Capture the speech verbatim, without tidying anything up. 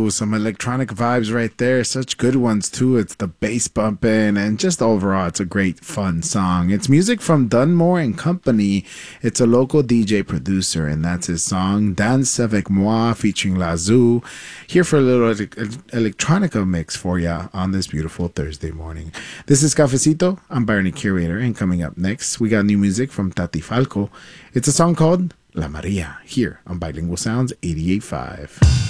Ooh, some electronic vibes right there. Such good ones, too. It's the bass bumping, and just overall, it's a great, fun song. It's music from Dunmore and Company. It's a local D J producer, and that's his song, Danse avec moi, featuring Lazoo. Here for a little ele- electronica mix for ya on this beautiful Thursday morning. This is Cafecito. I'm Barney Curator, and coming up next, we got new music from Tati Falco. It's a song called La Maria, here on Bilingual Sounds eighty-eight point five.